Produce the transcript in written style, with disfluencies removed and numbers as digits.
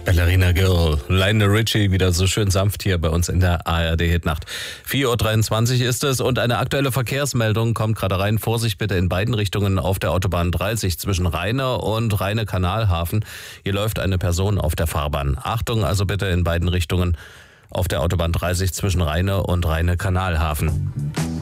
Ballerina Girl, Lionel Richie, wieder so schön sanft hier bei uns in der ARD-Hitnacht. 4:23 Uhr ist es und eine aktuelle Verkehrsmeldung kommt gerade rein. Vorsicht bitte in beiden Richtungen auf der Autobahn 30 zwischen Rheine und Rheine-Kanalhafen. Hier läuft eine Person auf der Fahrbahn. Achtung also bitte in beiden Richtungen auf der Autobahn 30 zwischen Rheine und Rheine-Kanalhafen.